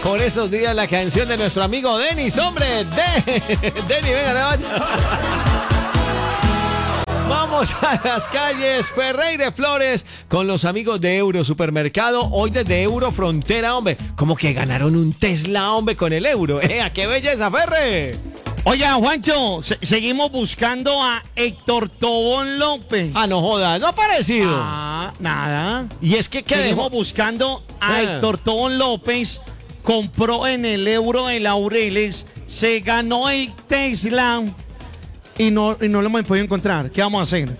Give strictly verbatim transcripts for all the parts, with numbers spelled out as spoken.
por estos días la canción de nuestro amigo Denis, hombre. De... Denis, venga, no vaya. Vamos a las calles Ferreira Flores con los amigos de Euro Supermercado. Hoy desde Euro Frontera, hombre. Como que ganaron un Tesla, hombre, con el euro. ¡Eh, qué belleza, Ferre! Oiga, Juancho, se seguimos buscando a Héctor Tobón López. Ah, no joda, no ha aparecido. Ah, nada. Y es que, ¿qué Seguimos dejó? buscando a Ah. Héctor Tobón López. Compró en el Euro de Laureles, se ganó el Tesla y no, y no lo hemos podido encontrar. ¿Qué vamos a hacer?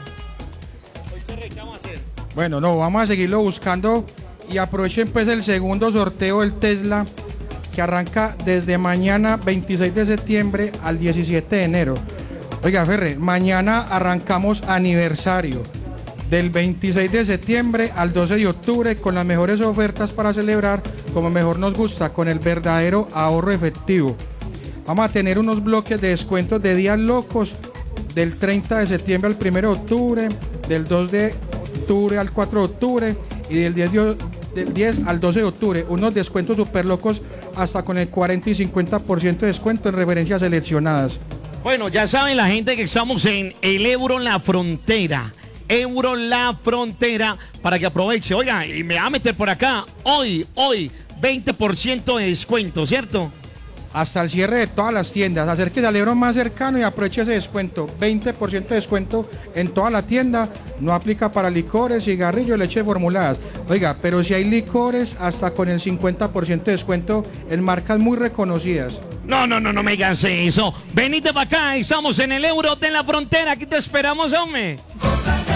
Bueno, no, vamos a seguirlo buscando y aprovechen pues el segundo sorteo del Tesla que arranca desde mañana veintiséis de septiembre al diecisiete de enero. Oiga, Ferre, mañana arrancamos aniversario del veintiséis de septiembre al doce de octubre con las mejores ofertas para celebrar como mejor nos gusta, con el verdadero ahorro efectivo. Vamos a tener unos bloques de descuentos de días locos del treinta de septiembre al primero de octubre, del dos de octubre al cuatro de octubre y del diez, de, del diez al doce de octubre. Unos descuentos súper locos hasta con el cuarenta y cincuenta por ciento de descuento en referencias seleccionadas. Bueno, ya saben la gente que estamos en el Euro La Frontera. Euro La Frontera para que aproveche. Oiga, y me va a meter por acá. Hoy, hoy, veinte por ciento de descuento, ¿cierto? Hasta el cierre de todas las tiendas. Acérquese al Euro más cercano y aproveche ese descuento. veinte por ciento de descuento en toda la tienda. No aplica para licores, cigarrillos, leche formuladas. Oiga, pero si hay licores, hasta con el cincuenta por ciento de descuento en marcas muy reconocidas. No, no, no, no me digas eso. Venite para acá, estamos en el Euro de La Frontera. Aquí te esperamos, hombre.